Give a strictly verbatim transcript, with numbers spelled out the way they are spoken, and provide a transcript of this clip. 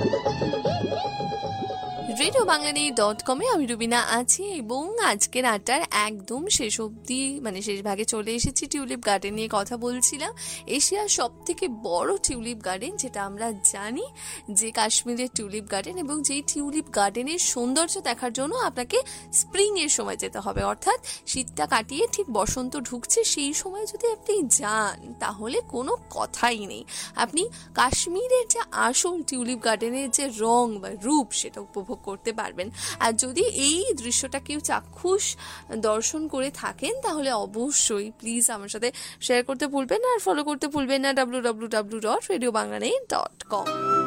Radio বাংলানি dot কমে আমি রুবিনা আছি এবং আজকের আড্ডার একদম শেষ অবধি মানে শেষ ভাগে চলে এসেছি। টিউলিপ গার্ডেন নিয়ে কথা বলছিলাম। এশিয়ার সব থেকে বড় টিউলিপ গার্ডেন, যেটা আমরা জানি যে কাশ্মীরের টিউলিপ গার্ডেন, এবং যেই টিউলিপ গার্ডেনের সৌন্দর্য দেখার জন্য আপনাকে স্প্রিং এর সময় যেতে হবে, অর্থাৎ শীতটা কাটিয়ে ঠিক বসন্ত ঢুকছে সেই সময় যদি আপনি যান তাহলে কোনো কথাই নেই, আপনি কাশ্মীরের যে আসল টিউলিপ গার্ডেনের যে রং বা রূপ সেটা উপভোগ করতে পারবেন। আর যদি এই দৃশ্যটা কেউ চাক্ষুষ দর্শন করে থাকেন তাহলে অবশ্যই প্লিজ আমার সাথে শেয়ার করতে ভুলবেন না, আর ফলো করতে ভুলবেন না W W W dot radio বাংলানি dot com.